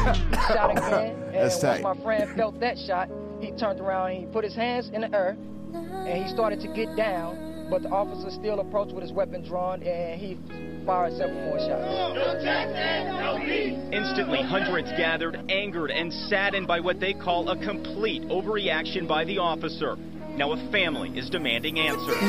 He shot again, and That's once tight. my friend felt that shot, he turned around and he put his hands in the air, and he started to get down, but the officer still approached with his weapon drawn, and he fired several more shots. Instantly, hundreds gathered, angered and saddened by what they call a complete overreaction by the officer. Now a family is demanding answers.